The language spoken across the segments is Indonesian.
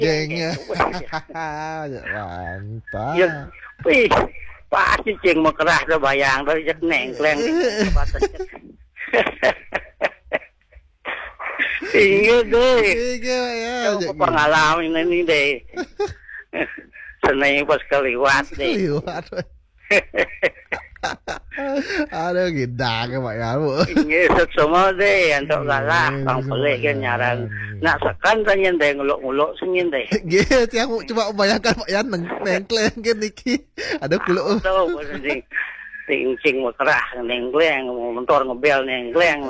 Jengnya. Ya, Mantap. wih, pasti cing mau kerah tuh bayang tuh cek nengkleng. Iya deh, Iya Pak ya. coba pengalaman ini deh. Seneng pas keliwat deh. Liwat. Aduh gidang Pak ya. Ini semua deh, untuk galak, bang pelik kan nyaran. Nak sekan tanya deh nguluk-nguluk sengin deh. Gitu yang coba bayangkan Pak ya nengkleng kan niki. Ada kulo. Tahu sih. Cing mau kerah nengkleng, mentor ngebel nengkleng.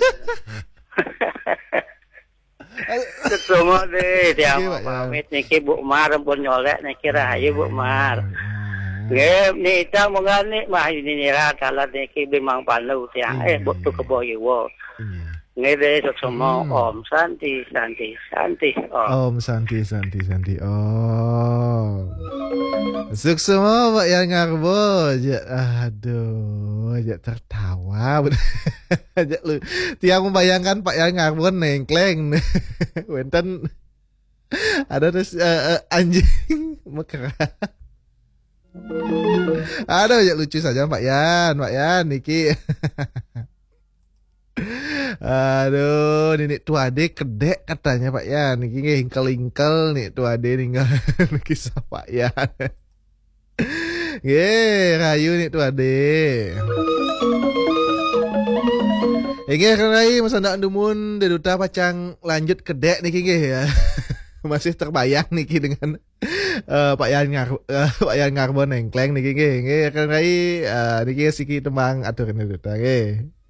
Semua deh dia mau pamit niki Bu Mar pun nyolek niki rahayu Bu Mar. Nggih nita mengani mah ini nira kala niki bimang panu tiang butuh keboyo. Nggih deh semua Om Santi. Om Santi. Oh. Semua Pak yang ngarbo. Aduh, aja tertawa. Aja lu. Tiang membayangkan Pak yang ngarbo nengkleng. Wenten ada terus anjing mekera. Aduh, ya lucu saja Pak Yan niki. Aduh, nenek tua ade kedek katanya Pak Yan. Niki hingkel-hingkel nih tua ade ninggal kisah Pak Yan. Ye, rayu nih tua ade. Nggih rai masa ndak ndumun deduta pacang lanjut kedek niki nggih ya. Masih terbayang niki dengan Pak Yan Ngarbon nengkleng niki nggih rai niki siki tembang atur deduta nggih.